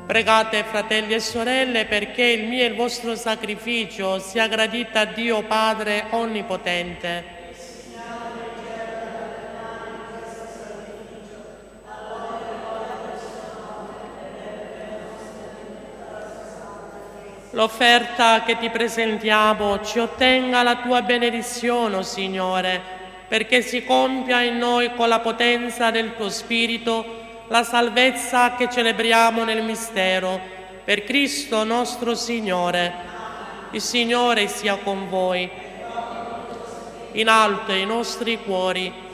Pregate, fratelli e sorelle, perché il mio e il vostro sacrificio sia gradito a Dio Padre Onnipotente. L'offerta che ti presentiamo ci ottenga la tua benedizione, o Signore, perché si compia in noi con la potenza del tuo Spirito la salvezza che celebriamo nel mistero, per Cristo nostro Signore. Il Signore sia con voi. In alto i nostri cuori